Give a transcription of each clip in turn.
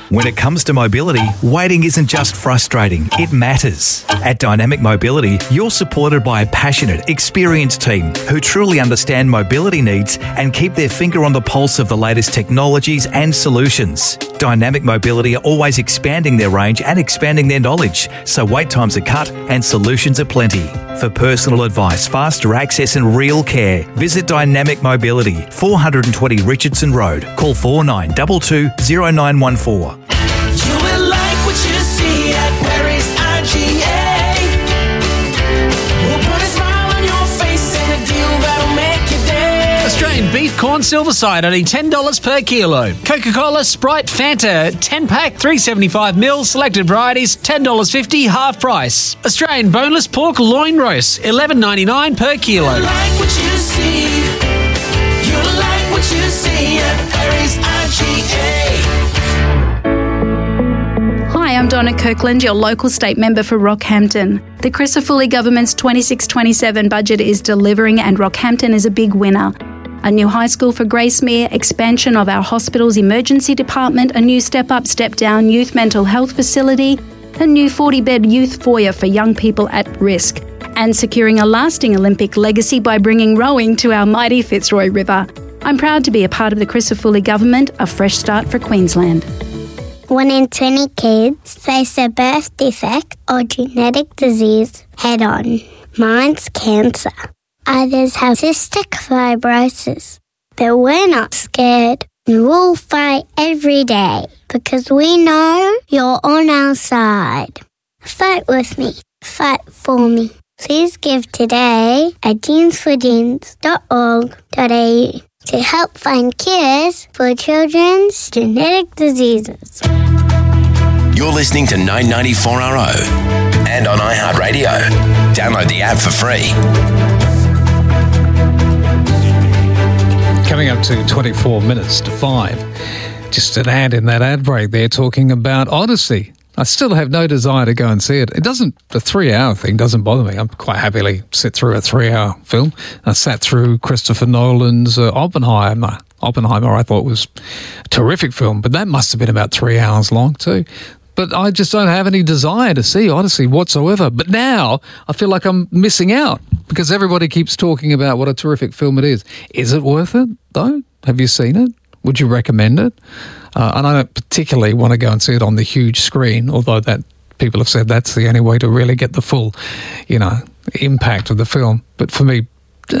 When it comes to mobility, waiting isn't just frustrating, it matters. At Dynamic Mobility, you're supported by a passionate, experienced team who truly understand mobility needs and keep their finger on the pulse of the latest technologies and solutions. Dynamic Mobility are always expanding their range and expanding their knowledge, so wait times are cut and solutions are plenty. For personal advice, faster access and real care, visit Dynamic Mobility, 420 Richardson Road. Call 4922 0914. You will like what you see at Perry's IGA. We'll put a smile on your face and a deal that'll make your day. Australian beef corn silver side only $10 per kilo. Coca-Cola, Sprite, Fanta 10-pack 375ml selected varieties $10.50 half price. Australian boneless pork loin roast $11.99 per kilo. You like what you see. You like what you see at Perry's IGA. Hi, I'm Donna Kirkland, your local state member for Rockhampton. The Crisafulli government's 26-27 budget is delivering and Rockhampton is a big winner. A new high school for Gracemere, expansion of our hospital's emergency department, a new step-up, step-down youth mental health facility, a new 40-bed youth foyer for young people at risk, and securing a lasting Olympic legacy by bringing rowing to our mighty Fitzroy River. I'm proud to be a part of the Crisafulli government, a fresh start for Queensland. 1 in 20 kids face a birth defect or genetic disease head-on. Mine's cancer. Others have cystic fibrosis. But we're not scared. We'll fight every day because we know you're on our side. Fight with me. Fight for me. Please give today at genesforgenes.org.au to help find cures for children's genetic diseases. You're listening to 994RO and on iHeartRadio. Download the app for free. Coming up to 24 minutes to 5. Just an ad in that ad break there talking about Odyssey. I still have no desire to go and see it. The 3-hour thing doesn't bother me. I'm quite happily sit through a 3-hour film. I sat through Christopher Nolan's Oppenheimer. I thought was a terrific film, but that must have been about 3 hours long too. But I just don't have any desire to see Odyssey whatsoever. But now I feel like I'm missing out because everybody keeps talking about what a terrific film it is. Is it worth it though? Have you seen it? Would you recommend it? And I don't particularly want to go and see it on the huge screen, although that people have said that's the only way to really get the full, impact of the film. But for me,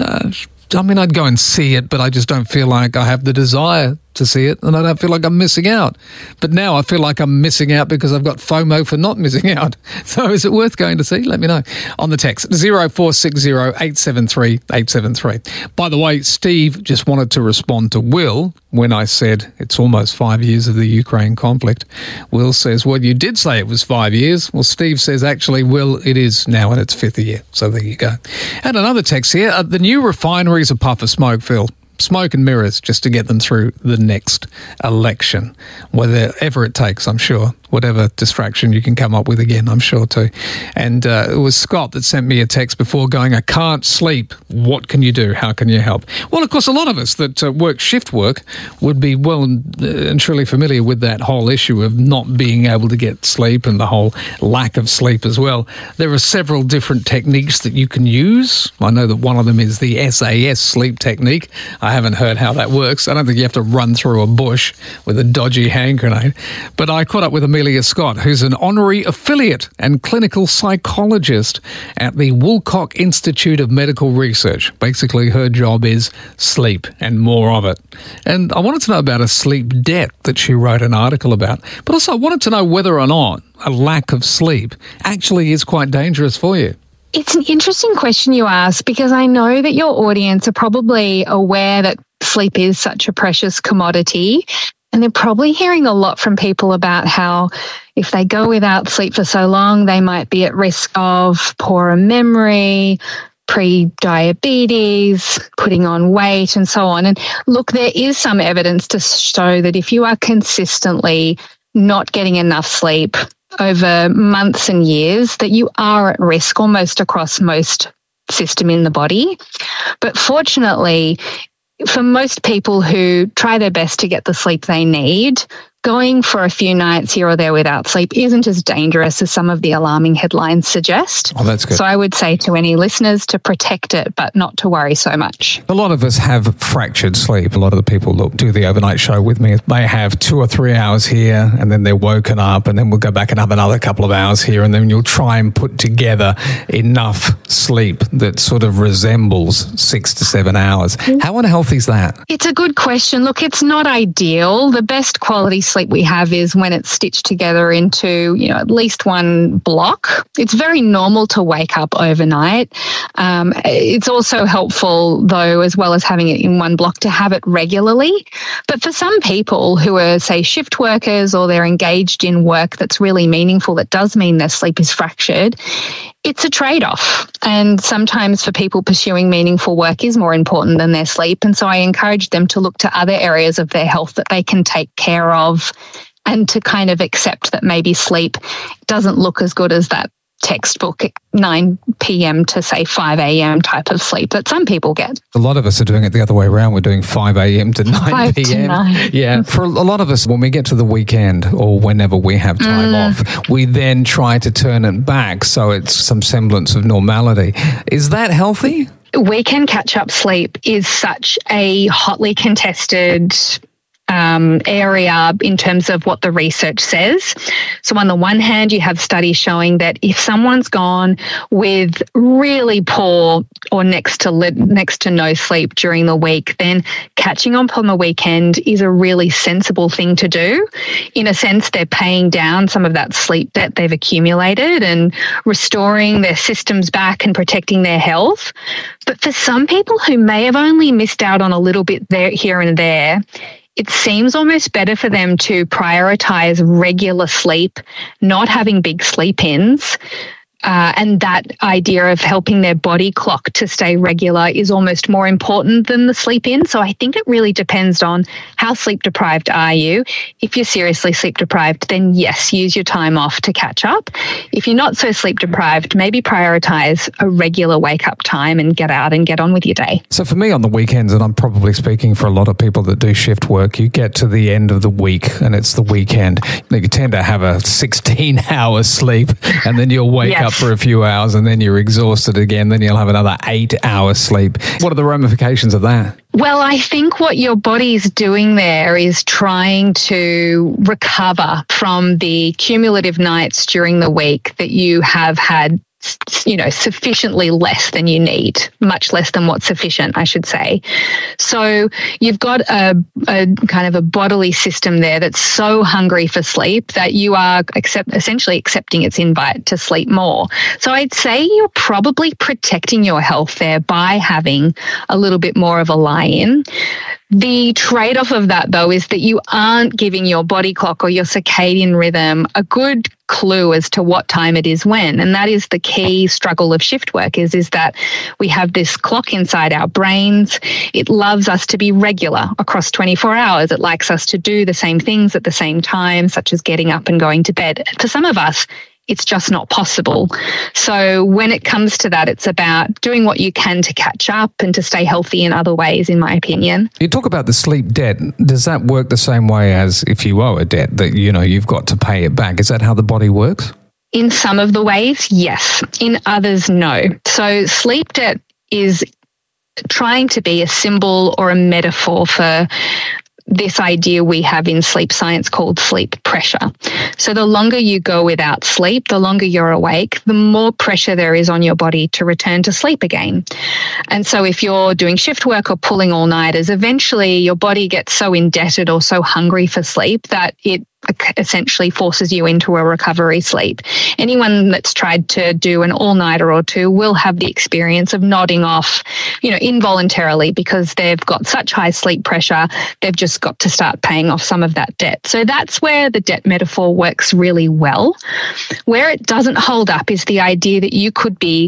I'd go and see it, but I just don't feel like I have the desire to see it, and I don't feel like I'm missing out. But now I feel like I'm missing out because I've got FOMO for not missing out. So is it worth going to see? Let me know on the text 0460 873 873. By the way, Steve just wanted to respond to Will when I said it's almost 5 years of the Ukraine conflict. Will says, well, you did say it was 5 years. Well, Steve says, actually, Will, it is now in its 5th year. So there you go. And another text here. The new refinery is a puff of smoke, Phil. Smoke and mirrors just to get them through the next election, whatever it takes, I'm sure. Whatever distraction you can come up with again, I'm sure too. And it was Scott that sent me a text before going, I can't sleep. What can you do? How can you help? Well, of course, a lot of us that work shift work would be well and truly familiar with that whole issue of not being able to get sleep and the whole lack of sleep as well. There are several different techniques that you can use. I know that one of them is the SAS sleep technique. I haven't heard how that works. I don't think you have to run through a bush with a dodgy hand grenade. But I caught up with Amelia Scott, who's an honorary affiliate and clinical psychologist at the Woolcock Institute of Medical Research. Basically, her job is sleep and more of it. And I wanted to know about a sleep debt that she wrote an article about. But also I wanted to know whether or not a lack of sleep actually is quite dangerous for you. It's an interesting question you ask because I know that your audience are probably aware that sleep is such a precious commodity, and they're probably hearing a lot from people about how if they go without sleep for so long, they might be at risk of poorer memory, pre-diabetes, putting on weight and so on. And look, there is some evidence to show that if you are consistently not getting enough sleep over months and years, that you are at risk almost across most system in the body. But fortunately, for most people who try their best to get the sleep they need, going for a few nights here or there without sleep isn't as dangerous as some of the alarming headlines suggest. Oh, that's good. So I would say to any listeners to protect it, but not to worry so much. A lot of us have fractured sleep. A lot of the people that do the overnight show with me, they have 2 or 3 hours here and then they're woken up and then we'll go back and have another couple of hours here and then you'll try and put together enough sleep that sort of resembles 6 to 7 hours. How unhealthy is that? It's a good question. Look, it's not ideal. The best quality sleep we have is when it's stitched together into, at least one block. It's very normal to wake up overnight. It's also helpful, though, as well as having it in one block, to have it regularly. But for some people who are, say, shift workers or they're engaged in work that's really meaningful, that does mean their sleep is fractured, it's a trade-off. And sometimes for people pursuing meaningful work is more important than their sleep. And so I encourage them to look to other areas of their health that they can take care of and to kind of accept that maybe sleep doesn't look as good as that textbook 9 p.m. to say 5 a.m. type of sleep that some people get. A lot of us are doing it the other way around. We're doing 5 a.m. to 9 p.m. Yeah. For a lot of us, when we get to the weekend or whenever we have time off, we then try to turn it back so it's some semblance of normality. Is that healthy? Weekend catch-up sleep is such a hotly contested area in terms of what the research says. So on the one hand, you have studies showing that if someone's gone with really poor or next to no sleep during the week, then catching up on the weekend is a really sensible thing to do. In a sense, they're paying down some of that sleep debt they've accumulated and restoring their systems back and protecting their health. But for some people who may have only missed out on a little bit there, here and there, it seems almost better for them to prioritize regular sleep, not having big sleep-ins. And that idea of helping their body clock to stay regular is almost more important than the sleep-in. So I think it really depends on how sleep-deprived are you. If you're seriously sleep-deprived, then yes, use your time off to catch up. If you're not so sleep-deprived, maybe prioritize a regular wake-up time and get out and get on with your day. So for me on the weekends, and I'm probably speaking for a lot of people that do shift work, you get to the end of the week and it's the weekend. You tend to have a 16-hour sleep and then you'll wake up for a few hours and then you're exhausted again. Then you'll have another 8 hours sleep. What are the ramifications of that? Well, I think what your body's doing there is trying to recover from the cumulative nights during the week that you have had, sufficiently less than you need, much less than what's sufficient, I should say. So you've got a kind of a bodily system there that's so hungry for sleep that you are essentially accepting its invite to sleep more. So I'd say you're probably protecting your health there by having a little bit more of a lie-in. The trade-off of that, though, is that you aren't giving your body clock or your circadian rhythm a good clue as to what time it is when. And that is the key struggle of shift workers, is that we have this clock inside our brains. It loves us to be regular across 24 hours. It likes us to do the same things at the same time, such as getting up and going to bed. For some of us, it's just not possible. So when it comes to that, it's about doing what you can to catch up and to stay healthy in other ways, in my opinion. You talk about the sleep debt. Does that work the same way as if you owe a debt that, you've got to pay it back? Is that how the body works? In some of the ways, yes. In others, no. So sleep debt is trying to be a symbol or a metaphor for this idea we have in sleep science called sleep pressure. So the longer you go without sleep, the longer you're awake, the more pressure there is on your body to return to sleep again. And so if you're doing shift work or pulling all-nighters, eventually your body gets so indebted or so hungry for sleep that it essentially forces you into a recovery sleep. Anyone that's tried to do an all-nighter or two will have the experience of nodding off, involuntarily, because they've got such high sleep pressure, they've just got to start paying off some of that debt. So that's where the debt metaphor works really well. Where it doesn't hold up is the idea that you could be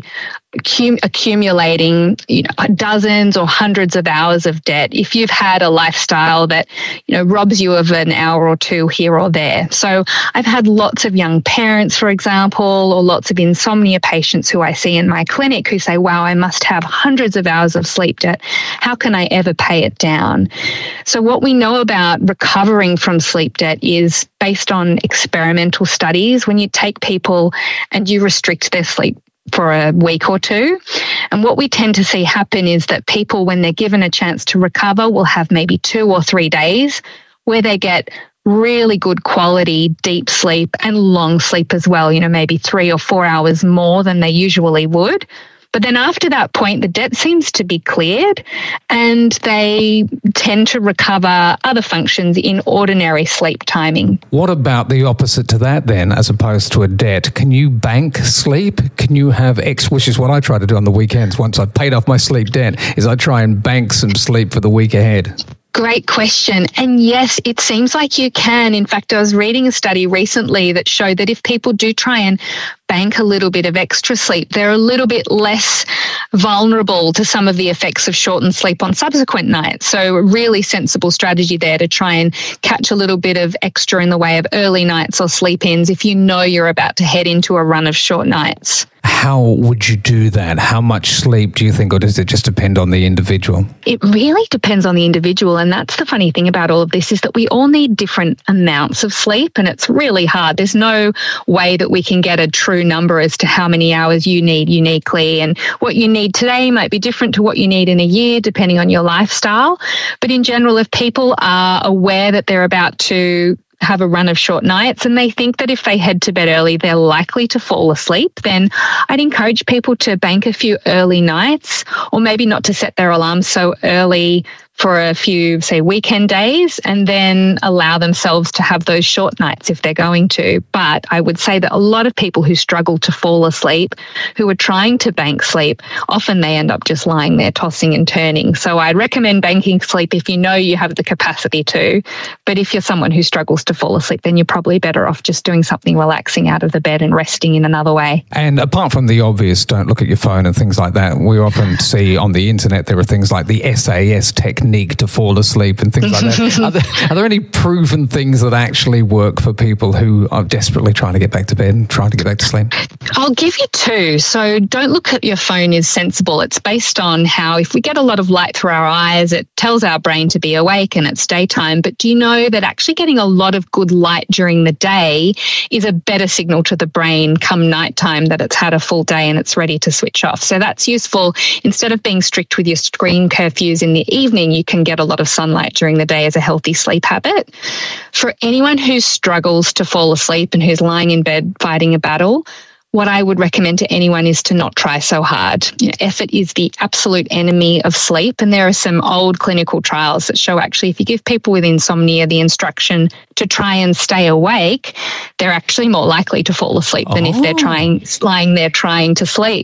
accumulating, dozens or hundreds of hours of debt if you've had a lifestyle that, robs you of an hour or two here or there. So I've had lots of young parents, for example, or lots of insomnia patients who I see in my clinic who say, wow, I must have hundreds of hours of sleep debt. How can I ever pay it down? So what we know about recovering from sleep debt is based on experimental studies. When you take people and you restrict their sleep for a week or two. And what we tend to see happen is that people, when they're given a chance to recover, will have maybe 2 or 3 days where they get really good quality deep sleep and long sleep as well, maybe 3 or 4 hours more than they usually would. But then after that point, the debt seems to be cleared and they tend to recover other functions in ordinary sleep timing. What about the opposite to that then, as opposed to a debt? Can you bank sleep? Can you have which is what I try to do on the weekends once I've paid off my sleep debt, is I try and bank some sleep for the week ahead? Great question. And yes, it seems like you can. In fact, I was reading a study recently that showed that if people do try and bank a little bit of extra sleep, they're a little bit less vulnerable to some of the effects of shortened sleep on subsequent nights. So a really sensible strategy there to try and catch a little bit of extra in the way of early nights or sleep-ins if you know you're about to head into a run of short nights. How would you do that? How much sleep do you think, or does it just depend on the individual? It really depends on the individual. And that's the funny thing about all of this, is that we all need different amounts of sleep, and it's really hard. There's no way that we can get a true number as to how many hours you need uniquely. And what you need today might be different to what you need in a year, depending on your lifestyle. But in general, if people are aware that they're about to have a run of short nights and they think that if they head to bed early, they're likely to fall asleep, then I'd encourage people to bank a few early nights, or maybe not to set their alarms so early for a few, say, weekend days, and then allow themselves to have those short nights if they're going to. But I would say that a lot of people who struggle to fall asleep, who are trying to bank sleep, often they end up just lying there tossing and turning. So I'd recommend banking sleep if you know you have the capacity to. But if you're someone who struggles to fall asleep, then you're probably better off just doing something relaxing out of the bed and resting in another way. And apart from the obvious, don't look at your phone and things like that, we often see on the internet there are things like the SAS technique to fall asleep and things like that. Are there any proven things that actually work for people who are desperately trying to get back to bed and trying to get back to sleep? I'll give you 2. So don't look at your phone is sensible. It's based on how if we get a lot of light through our eyes, it tells our brain to be awake and it's daytime. But do you know that actually getting a lot of good light during the day is a better signal to the brain come nighttime that it's had a full day and it's ready to switch off? So that's useful. Instead of being strict with your screen curfews in the evening, you can get a lot of sunlight during the day as a healthy sleep habit. For anyone who struggles to fall asleep and who's lying in bed fighting a battle, what I would recommend to anyone is to not try so hard. Effort is the absolute enemy of sleep. And there are some old clinical trials that show actually if you give people with insomnia the instruction to try and stay awake, they're actually more likely to fall asleep than if they're lying there trying to sleep.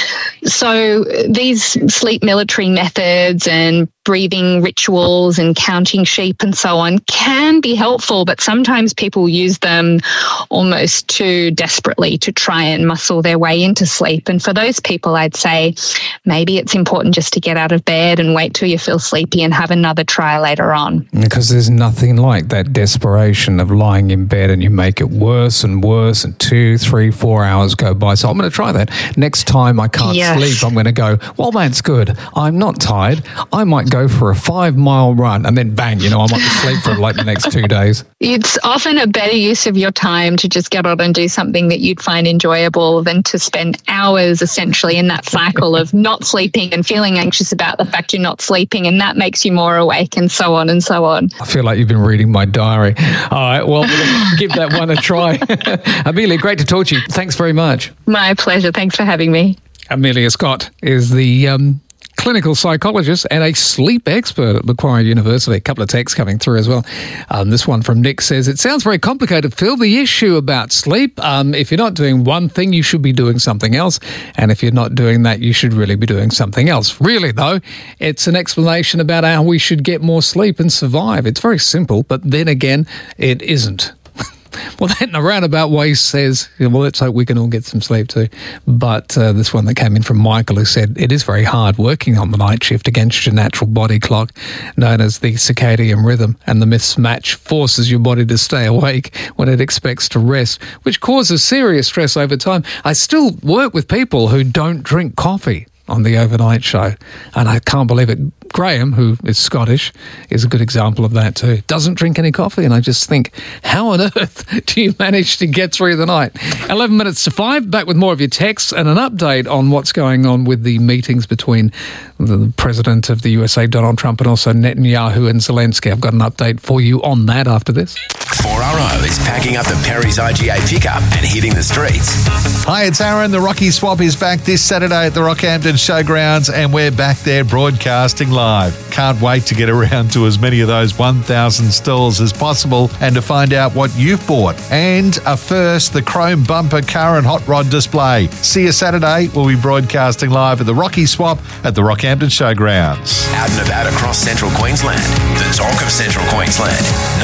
So these sleep military methods and breathing rituals and counting sheep and so on can be helpful, but sometimes people use them almost too desperately to try and muscle their way into sleep. And for those people, I'd say maybe it's important just to get out of bed and wait till you feel sleepy and have another try later on. Because there's nothing like that desperation of lying in bed and you make it worse and worse and 2, 3, 4 hours go by. So I'm going to try that. Next time I can't sleep, I'm going to go, well, that's good. I'm not tired. I might go for a 5-mile run and then bang, I might be asleep for like the next 2 days. It's often a better use of your time to just get on and do something that you'd find enjoyable than to spend hours essentially in that cycle of not sleeping and feeling anxious about the fact you're not sleeping, and that makes you more awake and so on and so on. I feel like you've been reading my diary. All right, well, we'll give that one a try. Amelia, great to talk to you. Thanks very much. My pleasure. Thanks for having me. Amelia Scott is the clinical psychologist and a sleep expert at Macquarie University. A couple of texts coming through as well. This one from Nick says, it sounds very complicated, Phil. The issue about sleep, if you're not doing one thing, you should be doing something else. And if you're not doing that, you should really be doing something else. Really, though, it's an explanation about how we should get more sleep and survive. It's very simple, but then again, it isn't. Well, that in a roundabout way says, well, let's hope we can all get some sleep too. But this one that came in from Michael, who said, it is very hard working on the night shift against your natural body clock, known as the circadian rhythm, and the mismatch forces your body to stay awake when it expects to rest, which causes serious stress over time. I still work with people who don't drink coffee on the overnight show, and I can't believe it. Graham, who is Scottish, is a good example of that too. Doesn't drink any coffee, and I just think, how on earth do you manage to get through the night? 11 minutes to 5, back with more of your texts and an update on what's going on with the meetings between the President of the USA, Donald Trump, and also Netanyahu and Zelensky. I've got an update for you on that after this. 4RO is packing up the Perry's IGA pickup and hitting the streets. Hi, it's Aaron. The Rocky Swap is back this Saturday at the Rockhampton Showgrounds, and we're back there broadcasting live. Can't wait to get around to as many of those 1,000 stalls as possible and to find out what you've bought. And a first, the chrome bumper car and hot rod display. See you Saturday. We'll be broadcasting live at the Rocky Swap at the Rockhampton Showgrounds. Out and about across central Queensland. The talk of central Queensland.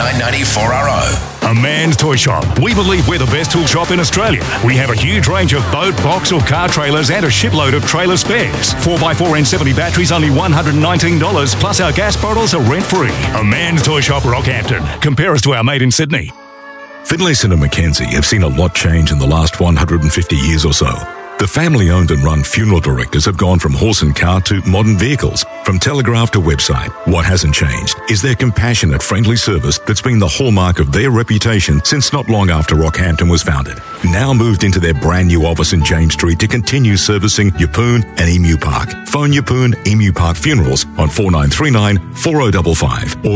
994RO. A Man's Toy Shop. We believe we're the best tool shop in Australia. We have a huge range of boat, box or car trailers and a shipload of trailer spares. 4x4 N70 batteries only $119, plus our gas bottles are rent-free. A Man's Toy Shop, Rockhampton. Compare us to our mate in Sydney. Finlayson and Mackenzie have seen a lot change in the last 150 years or so. The family-owned and run funeral directors have gone from horse and cart to modern vehicles, from telegraph to website. What hasn't changed is their compassionate, friendly service that's been the hallmark of their reputation since not long after Rockhampton was founded. Now moved into their brand new office in James Street to continue servicing Yeppoon and Emu Park. Phone Yeppoon Emu Park Funerals on 4939 4055 or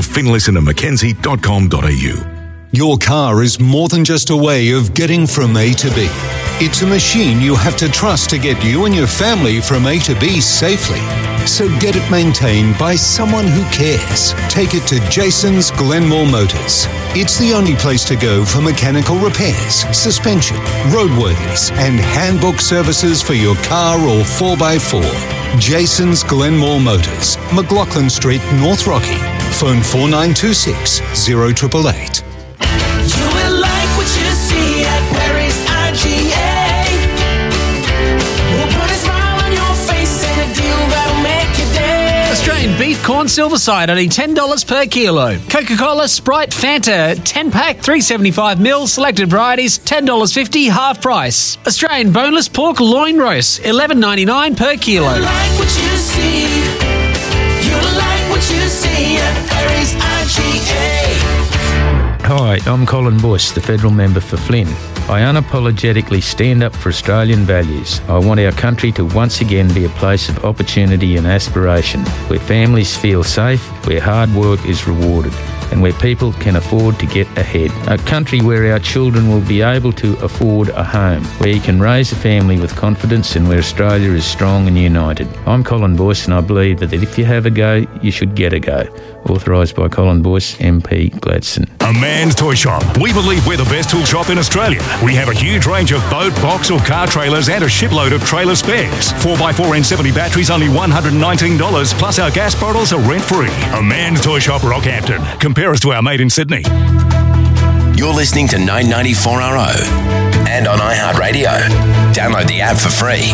finlaysonandmackenzie.com.au. Your car is more than just a way of getting from A to B. It's a machine you have to trust to get you and your family from A to B safely. So get it maintained by someone who cares. Take it to Jason's Glenmore Motors. It's the only place to go for mechanical repairs, suspension, roadworthiness, and handbook services for your car or 4x4. Jason's Glenmore Motors, McLaughlin Street, North Rocky. Phone 4926 0888. You will like what you see at Perry's IGA. We'll put a smile on your face and a deal that'll make your day. Australian beef corn silverside only $10 per kilo. Coca-Cola, Sprite, Fanta 10-pack 375ml selected varieties $10.50 half price. Australian boneless pork loin roast $11.99 per kilo. You like what you see. You like what you see at Perry's IGA. Hi, I'm Colin Bush, the federal member for Flynn. I unapologetically stand up for Australian values. I want our country to once again be a place of opportunity and aspiration, where families feel safe, where hard work is rewarded, and where people can afford to get ahead. A country where our children will be able to afford a home, where you can raise a family with confidence and where Australia is strong and united. I'm Colin Boyce, and I believe that if you have a go, you should get a go. Authorised by Colin Boyce, MP, Gladstone. A Man's Toy Shop. We believe we're the best tool shop in Australia. We have a huge range of boat, box or car trailers and a shipload of trailer spares. 4x4 N70 batteries only $119, plus our gas bottles are rent-free. A Man's Toy Shop, Rockhampton. Compare us to our mate in Sydney. You're listening to 994RO and on iHeartRadio. Download the app for free.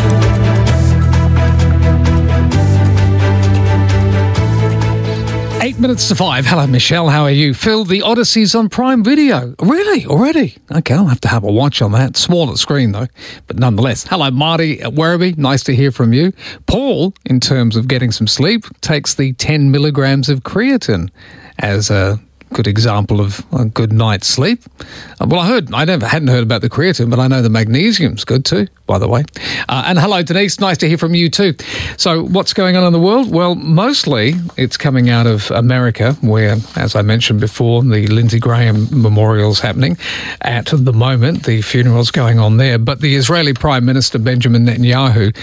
8 minutes to 5. Hello, Michelle. How are you? Phil, the Odyssey's on Prime Video. Really? Already? Okay, I'll have to have a watch on that. Smaller screen, though. But nonetheless. Hello, Marty at Werribee. Nice to hear from you. Paul, in terms of getting some sleep, takes the 10 milligrams of creatine as a good example of a good night's sleep. Well, I hadn't heard about the creatine, but I know the magnesium's good too, by the way. And hello, Denise. Nice to hear from you too. So what's going on in the world? Well, mostly it's coming out of America, where, as I mentioned before, the Lindsey Graham memorial's happening at the moment. The funeral's going on there. But the Israeli Prime Minister, Benjamin Netanyahu,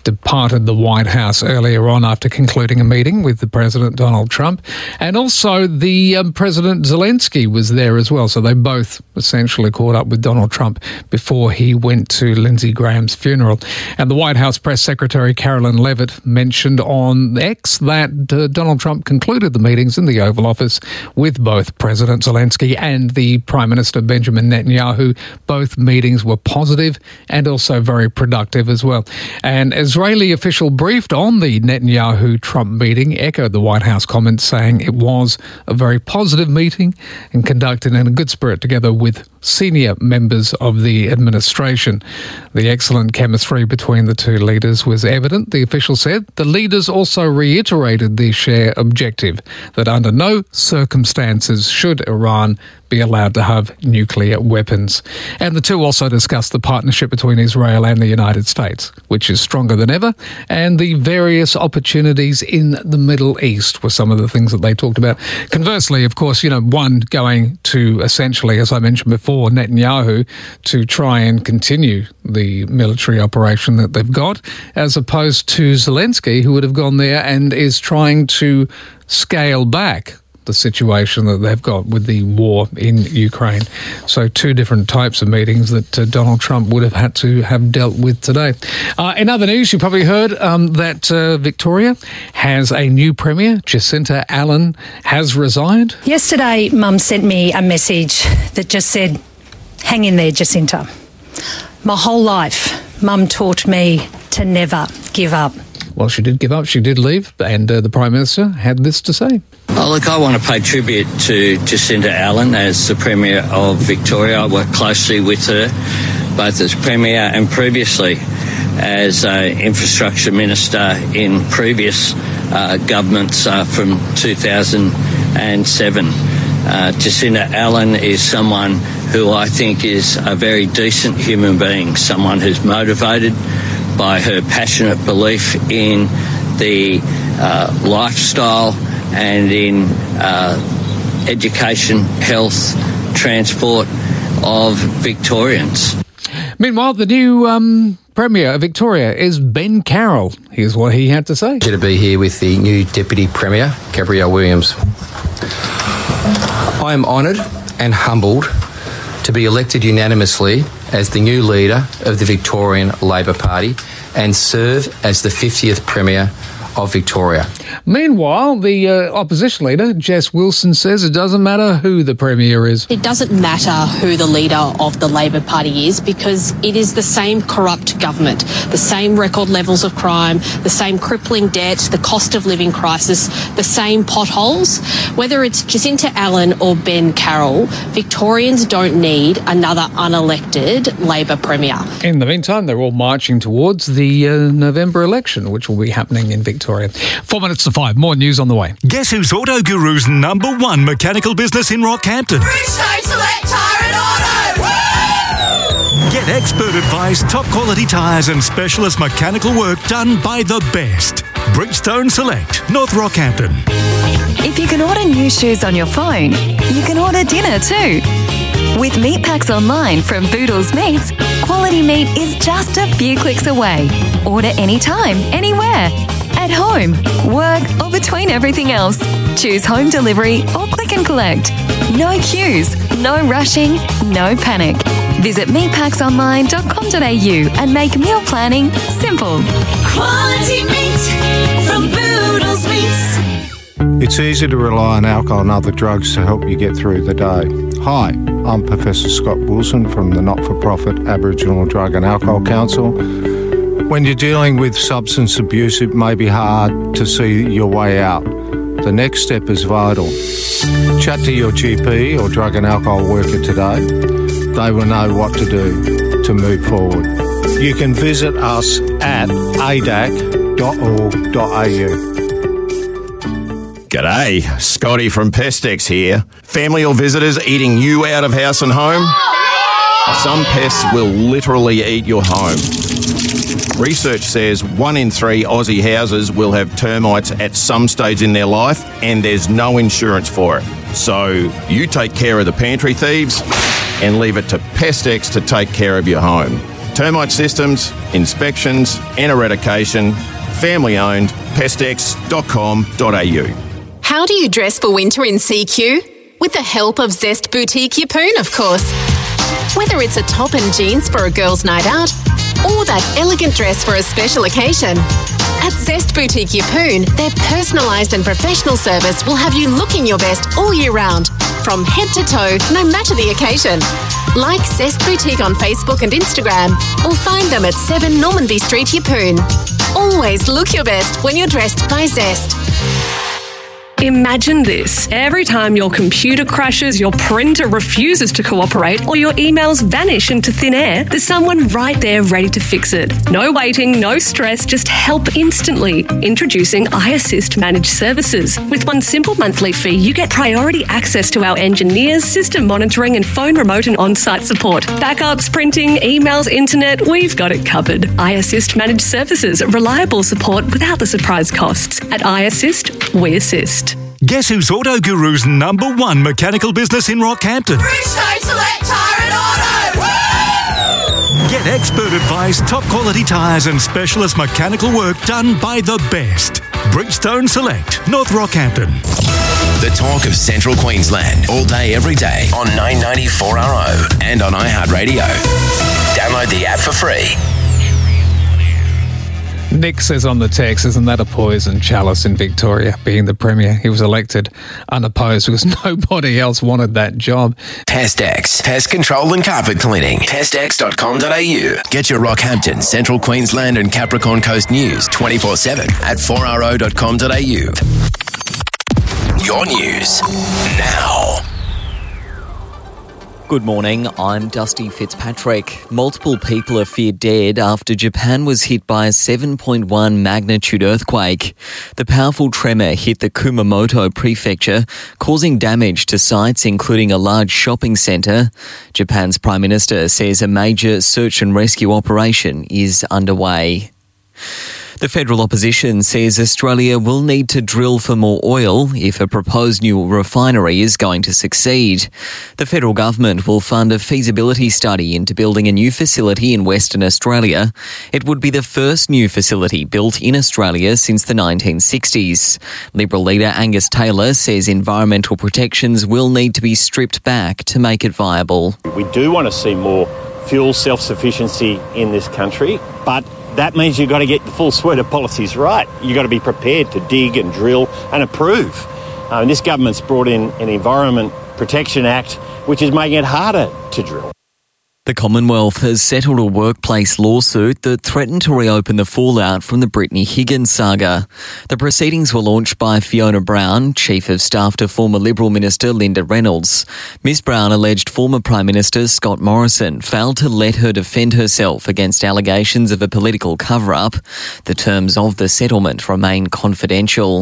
departed the White House earlier on after concluding a meeting with the President, Donald Trump. And also the President Zelensky was there as well. So they both essentially caught up with Donald Trump before he went to Lindsey Graham's funeral. And the White House Press Secretary Carolyn Leavitt mentioned on X that Donald Trump concluded the meetings in the Oval Office with both President Zelensky and the Prime Minister Benjamin Netanyahu. Both meetings were positive and also very productive as well. An Israeli official briefed on the Netanyahu-Trump meeting echoed the White House comments, saying it was a very positive meeting and conducted in a good spirit together with senior members of the administration. The excellent chemistry between the two leaders was evident, the official said. The leaders also reiterated the shared objective that under no circumstances should Iran be allowed to have nuclear weapons. And the two also discussed the partnership between Israel and the United States, which is stronger than ever, and the various opportunities in the Middle East were some of the things that they talked about. Conversely, of course, one going to essentially, as I mentioned before, Netanyahu to try and continue the military operation that they've got, as opposed to Zelensky, who would have gone there and is trying to scale back the situation that they've got with the war in Ukraine. So two different types of meetings that Donald Trump would have had to have dealt with today. In other news, you probably heard that Victoria has a new Premier. Jacinta Allen has resigned. Yesterday, Mum sent me a message that just said, "Hang in there, Jacinta." My whole life, Mum taught me to never give up. Well, she did give up. She did leave, and the Prime Minister had this to say. Oh, look, I want to pay tribute to Jacinta Allen as the Premier of Victoria. I worked closely with her, both as Premier and previously as Infrastructure Minister in previous governments from 2007. Jacinta Allen is someone who I think is a very decent human being, someone who's motivated by her passionate belief in the lifestyle and in education, health, transport of Victorians. Meanwhile, the new Premier of Victoria is Ben Carroll. Here's what he had to say. To be here with the new Deputy Premier, Gabrielle Williams. I am honoured and humbled to be elected unanimously as the new leader of the Victorian Labor Party and serve as the 50th Premier of Victoria. Meanwhile, the opposition leader, Jess Wilson, says it doesn't matter who the Premier is. It doesn't matter who the leader of the Labor Party is because it is the same corrupt government, the same record levels of crime, the same crippling debt, the cost of living crisis, the same potholes. Whether it's Jacinta Allen or Ben Carroll, Victorians don't need another unelected Labor Premier. In the meantime, they're all marching towards the November election, which will be happening in Victoria. 4 minutes to 5. More news on the way. Guess who's Auto Guru's #1 mechanical business in Rockhampton? Bridgestone Select Tyre and Auto! Woo! Get expert advice, top quality tyres and specialist mechanical work done by the best. Bridgestone Select, North Rockhampton. If you can order new shoes on your phone, you can order dinner too. With meat packs online from Boodles Meats, quality meat is just a few clicks away. Order anytime, anywhere. At home, work, or between everything else. Choose home delivery or click and collect. No queues, no rushing, no panic. Visit meatpacksonline.com.au and make meal planning simple. Quality meat from Boodles Meats. It's easy to rely on alcohol and other drugs to help you get through the day. Hi, I'm Professor Scott Wilson from the not-for-profit Aboriginal Drug and Alcohol Council. When you're dealing with substance abuse, it may be hard to see your way out. The next step is vital. Chat to your GP or drug and alcohol worker today. They will know what to do to move forward. You can visit us at adac.org.au. G'day, Scotty from Pestex here. Family or visitors eating you out of house and home? Some pests will literally eat your home. Research says 1 in 3 Aussie houses will have termites at some stage in their life and there's no insurance for it. So you take care of the pantry thieves and leave it to Pestex to take care of your home. Termite systems, inspections and eradication. Family owned. Pestex.com.au. How do you dress for winter in CQ? With the help of Zest Boutique Yeppoon, of course. Whether it's a top and jeans for a girl's night out or that elegant dress for a special occasion. At Zest Boutique Yeppoon, their personalised and professional service will have you looking your best all year round, from head to toe, no matter the occasion. Like Zest Boutique on Facebook and Instagram, or find them at 7 Normanby Street, Yeppoon. Always look your best when you're dressed by Zest. Imagine this. Every time your computer crashes, your printer refuses to cooperate, or your emails vanish into thin air, there's someone right there ready to fix it. No waiting, no stress, just help instantly. Introducing iAssist Managed Services. With one simple monthly fee, you get priority access to our engineers, system monitoring, and phone remote and on-site support. Backups, printing, emails, internet, we've got it covered. iAssist Managed Services. Reliable support without the surprise costs. At iAssist, we assist. Guess who's Auto Guru's #1 mechanical business in Rockhampton? Bridgestone Select Tyre and Auto! Woo! Get expert advice, top quality tyres and specialist mechanical work done by the best. Bridgestone Select, North Rockhampton. The talk of Central Queensland, all day, every day on 994RO and on iHeartRadio. Download the app for free. Nick says on the text, isn't that a poison chalice in Victoria, being the Premier? He was elected unopposed because nobody else wanted that job. Pestex, pest control and carpet cleaning. Pestex.com.au. Get your Rockhampton, Central Queensland and Capricorn Coast news 24/7 at 4RO.com.au. Your news now. Good morning, I'm Dusty Fitzpatrick. Multiple are feared dead after Japan was hit by a 7.1 magnitude earthquake. The powerful tremor hit the Kumamoto prefecture, causing damage to sites including a large shopping centre. Japan's Prime Minister says a major search and rescue operation is underway. The federal opposition says Australia will need to drill for more oil if a proposed new refinery is going to succeed. The federal government will fund a feasibility study into building a new facility in Western Australia. It would be the first new facility built in Australia since the 1960s. Liberal leader Angus Taylor says environmental protections will need to be stripped back to make it viable. We do want to see more fuel self-sufficiency in this country, but that means you've got to get the full suite of policies right. You've got to be prepared to dig and drill and approve. And this government's brought in an Environment Protection Act, which is making it harder to drill. The Commonwealth has settled a workplace lawsuit that threatened to reopen the fallout from the Brittany Higgins saga. The proceedings were launched by Fiona Brown, Chief of Staff to former Liberal Minister Linda Reynolds. Ms Brown alleged former Prime Minister Scott Morrison failed to let her defend herself against allegations of a political cover-up. The terms of the settlement remain confidential.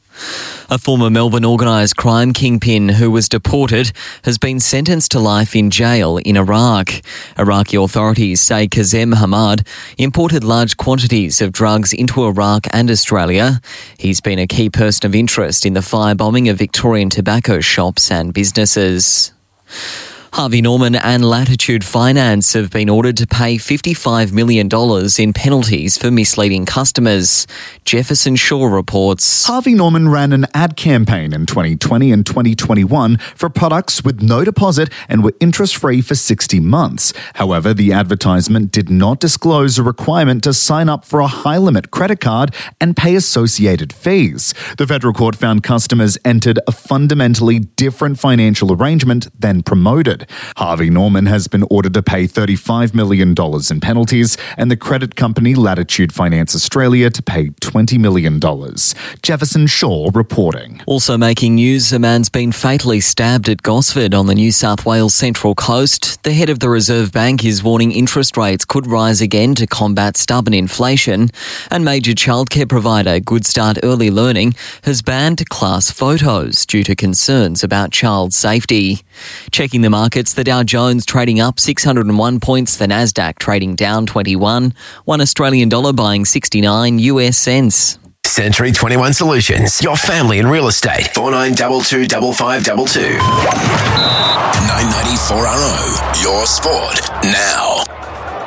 A former Melbourne organised crime kingpin who was deported has been sentenced to life in jail in Iraq. Iraqi authorities say Kazem Hamad imported large quantities of drugs into Iraq and Australia. He's been a key person of interest in the firebombing of Victorian tobacco shops and businesses. Harvey Norman and Latitude Finance have been ordered to pay $55 million in penalties for misleading customers. Jefferson Shaw reports. Harvey Norman ran an ad campaign in 2020 and 2021 for products with no deposit and were interest-free for 60 months. However, the advertisement did not disclose a requirement to sign up for a high-limit credit card and pay associated fees. The federal court found customers entered a fundamentally different financial arrangement than promoted. Harvey Norman has been ordered to pay $35 million in penalties and the credit company Latitude Finance Australia to pay $20 million. Jefferson Shaw reporting. Also making news, a man's been fatally stabbed at Gosford on the New South Wales Central Coast. The head of the Reserve Bank is warning interest rates could rise again to combat stubborn inflation. And major childcare provider Good Start Early Learning has banned class photos due to concerns about child safety. Checking the markets, the Dow Jones trading up 601 points, the Nasdaq trading down 21, $1 Australian dollar buying 69 US cents. Century 21 Solutions, your family in real estate. 4922 5522. 994RO, your sport now.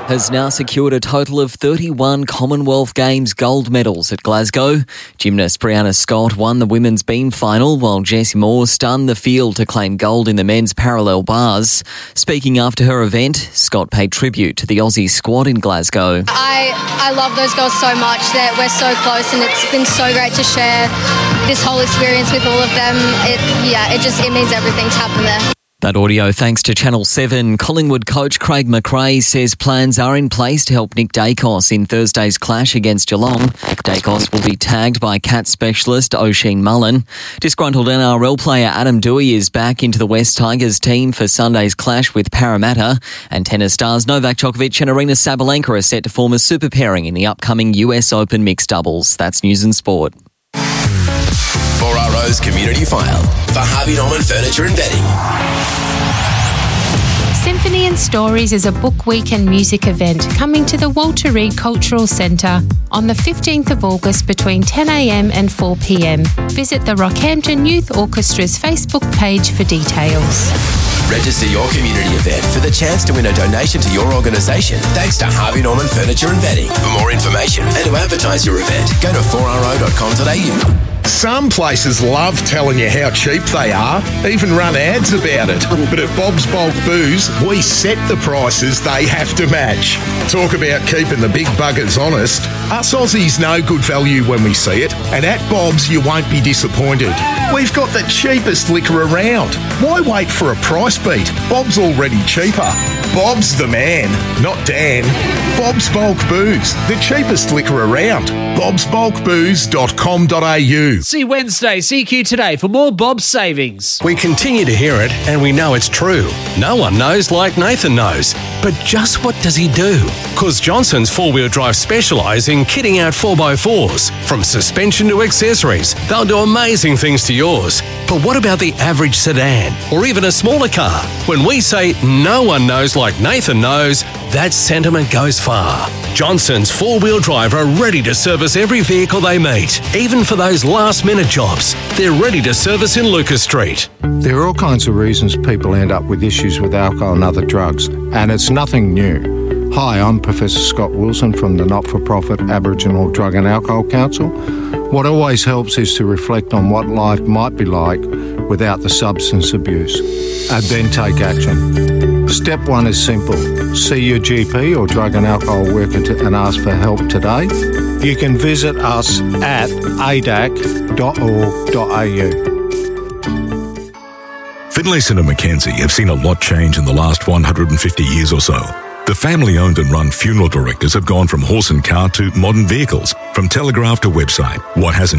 has now secured a total of 31 Commonwealth Games gold medals at Glasgow. Gymnast Brianna Scott won the women's beam final, while Jessie Moore stunned the field to claim gold in the men's parallel bars. Speaking after her event, Scott paid tribute to the Aussie squad in Glasgow. I love those girls so much that we're so close, and it's been so great to share this whole experience with all of them. It means everything to happen there. That audio thanks to Channel 7. Collingwood coach Craig McRae says plans are in place to help Nick Dacos in Thursday's clash against Geelong. Dacos will be tagged by cat specialist Oisin Mullen. Disgruntled NRL player Adam Dewey is back into the West Tigers team for Sunday's clash with Parramatta. And tennis stars Novak Djokovic and Aryna Sabalenka are set to form a super pairing in the upcoming US Open mixed doubles. That's News and Sport. 4RO's Community File for Harvey Norman Furniture and Bedding. Symphony and Stories is a book week and music event coming to the Walter Reed Cultural Centre on the 15th of August between 10am and 4pm. Visit the Rockhampton Youth Orchestra's Facebook page for details. Register your community event for the chance to win a donation to your organisation thanks to Harvey Norman Furniture and Bedding. For more information and to advertise your event, go to 4ro.com.au. Some places love telling you how cheap they are, even run ads about it. But at Bob's Bulk Booze, we set the prices they have to match. Talk about keeping the big buggers honest. Us Aussies know good value when we see it, and at Bob's you won't be disappointed. We've got the cheapest liquor around. Why wait for a price beat? Bob's already cheaper. Bob's the man, not Dan. Bob's Bulk Booze, the cheapest liquor around. bobsbulkbooze.com.au. See Wednesday, CQ Today for more Bob's savings. We continue to hear it, and we know it's true. No one knows like Nathan knows. But just what does he do? Because Johnson's 4-wheel drive specialise in kitting out 4x4s. From suspension to accessories, they'll do amazing things to yours. But what about the average sedan, or even a smaller car? When we say no one knows like Nathan knows, that sentiment goes far. Johnson's 4-wheel drive are ready to service every vehicle they meet, even for those last-minute jobs. They're ready to service in Lucas Street. There are all kinds of reasons people end up with issues with alcohol and other drugs, and it's nothing new. Hi, I'm Professor Scott Wilson from the not-for-profit Aboriginal Drug and Alcohol Council. What always helps is to reflect on what life might be like without the substance abuse, and then take action. Step 1 is simple. See your GP or drug and alcohol worker and ask for help today. You can visit us at adac.org.au. Finlayson and Mackenzie have seen a lot change in the last 150 years or so. The family-owned and run funeral directors have gone from horse and cart to modern vehicles, from telegraph to website. What hasn't